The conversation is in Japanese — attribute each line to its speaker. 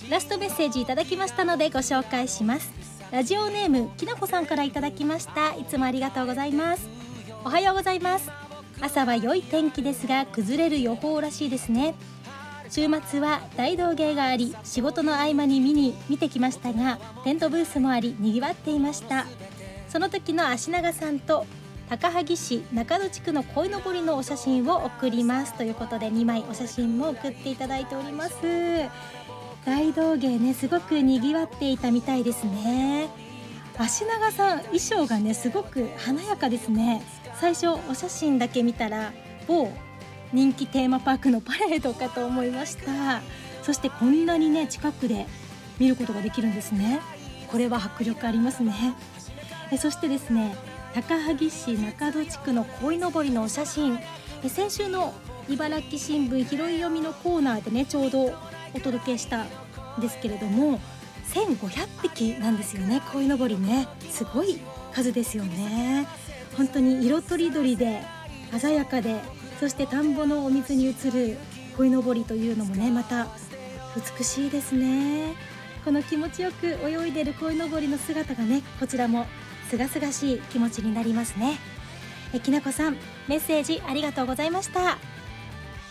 Speaker 1: ラストメッセージいただきましたのでご紹介します。ラジオネームきなこさんからいただきました。いつもありがとうございます。おはようございます。朝は良い天気ですが崩れる予報らしいですね。週末は大道芸があり、仕事の合間に見てきましたが、テントブースもあり賑わっていました。その時の足長さんと高萩市中戸地区の鯉のぼりのお写真を送りますということで、2枚お写真も送っていただいております。大道芸ね、すごく賑わっていたみたいですね。足長さん、衣装がねすごく華やかですね。最初お写真だけ見たら某人気テーマパークのパレードかと思いました。そしてこんなにね近くで見ることができるんですね。これは迫力ありますね。そしてですね、高萩市中戸地区の鯉のぼりのお写真、先週の茨城新聞拾い読みのコーナーでねちょうどお届けしたんですけれども、1500匹なんですよね、鯉のぼりね。すごい数ですよね。本当に色とりどりで鮮やかで、そして田んぼのお水に映る鯉のぼりというのもねまた美しいですね。この気持ちよく泳いでいる鯉のぼりの姿がね、こちらもすがすがしい気持ちになりますね。きなこさん、メッセージありがとうございました。